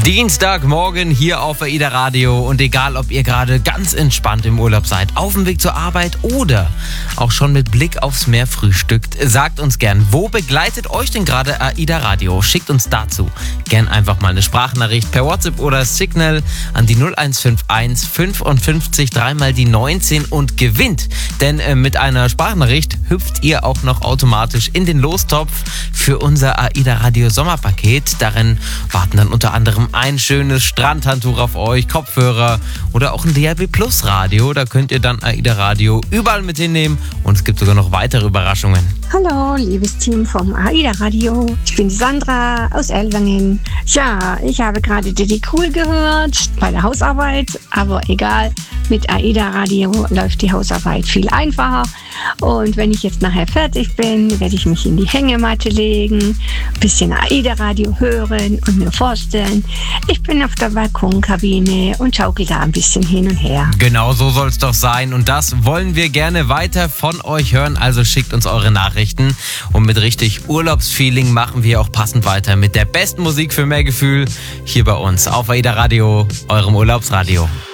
Dienstagmorgen hier auf AIDA Radio und egal, ob ihr gerade ganz entspannt im Urlaub seid, auf dem Weg zur Arbeit oder auch schon mit Blick aufs Meer frühstückt, sagt uns gern, wo begleitet euch denn gerade AIDA Radio? Schickt uns dazu gern einfach mal eine Sprachnachricht per WhatsApp oder Signal an die 0151 55 3 die 19 und gewinnt. Denn mit einer Sprachnachricht hüpft ihr auch noch automatisch in den Lostopf für unser AIDA Radio Sommerpaket. Darin warten dann unter anderem ein schönes Strandhandtuch auf euch, Kopfhörer oder auch ein DAB Plus Radio. Da könnt ihr dann AIDA Radio überall mit hinnehmen und es gibt sogar noch weitere Überraschungen. Hallo, liebes Team vom AIDA Radio. Ich bin Sandra aus Ellwangen. Ja, ich habe gerade Diddy Cool gehört bei der Hausarbeit, aber egal, mit AIDA Radio läuft die Hausarbeit viel einfacher. Und wenn ich jetzt nachher fertig bin, werde ich mich in die Hängematte legen, ein bisschen AIDA Radio hören und mir vorstellen, ich bin auf der Balkonkabine und schaukel da ein bisschen hin und her. Genau so soll es doch sein und das wollen wir gerne weiter von euch hören, also schickt uns eure Nachrichten und mit richtig Urlaubsfeeling machen wir auch passend weiter mit der besten Musik für mehr Gefühl hier bei uns auf AIDA Radio, eurem Urlaubsradio.